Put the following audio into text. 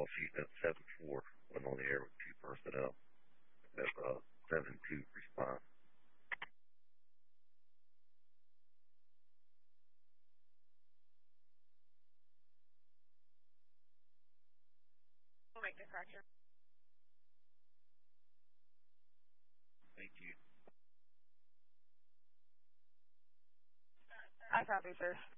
shooting at 7-4, went on the air with 2 personnel. At 7-2 respond. We'll make the correction. Thank you. I copy, sir.